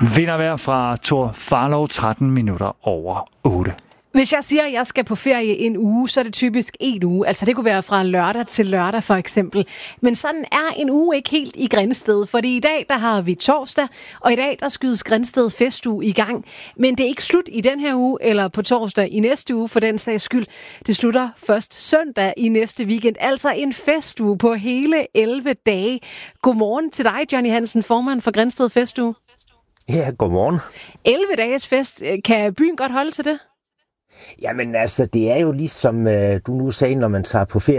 Vintervejr fra Thor Farlov, 13 minutter over 8. Hvis jeg siger, at jeg skal på ferie en uge, så er det typisk en uge. Altså det kunne være fra lørdag til lørdag for eksempel. Men sådan er en uge ikke helt i Grindsted, fordi i dag der har vi torsdag, og i dag der skydes Grindsted festuge i gang. Men det er ikke slut i den her uge, eller på torsdag i næste uge for den sags skyld. Det slutter først søndag i næste weekend, altså en festuge på hele 11 dage. Godmorgen til dig, Johnny Hansen, formand for Grindsted Festuge. Ja, godmorgen. 11 dages fest. Kan byen godt holde til det? Jamen altså, det er jo ligesom du nu sagde, når man tager på ferie